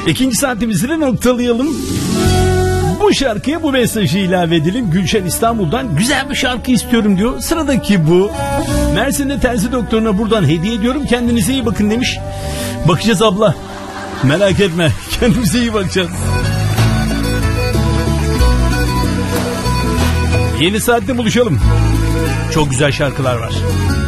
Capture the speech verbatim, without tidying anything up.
İkinci saatimizi de noktalayalım. Bu şarkıya bu mesajı ilave edelim. Gülşen İstanbul'dan güzel bir şarkı istiyorum diyor. Sıradaki bu. Mersin'de terzi doktoruna buradan hediye ediyorum. Kendinize iyi bakın demiş. Bakacağız abla. Merak etme. Kendimize iyi bakacağız. Yeni saatte buluşalım. Çok güzel şarkılar var.